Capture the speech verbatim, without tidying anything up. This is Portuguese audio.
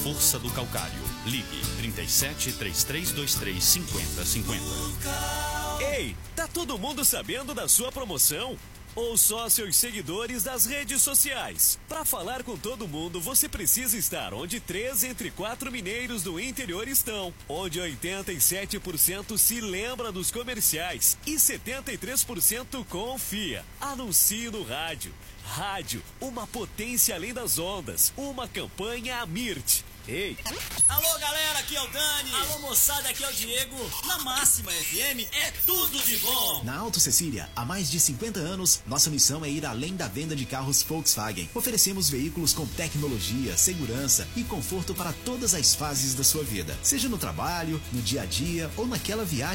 força do calcário. Ligue trinta e sete, trinta e três, vinte e três, cinquenta, cinquenta. Ei, tá todo mundo sabendo da sua promoção? Ou só seus seguidores das redes sociais? Para falar com todo mundo, você precisa estar onde três entre quatro mineiros do interior estão, onde oitenta e sete por cento se lembra dos comerciais e setenta e três por cento confia. Anuncie no rádio. Rádio, uma potência além das ondas, uma campanha Amirt. Ei! Alô, galera, aqui é o Dani. Alô, moçada, aqui é o Diego. Na Máxima F M é tudo de bom. Na Auto Cecília, há mais de cinquenta anos, nossa missão é ir além da venda de carros Volkswagen. Oferecemos veículos com tecnologia, segurança e conforto para todas as fases da sua vida. Seja no trabalho, no dia a dia ou naquela viagem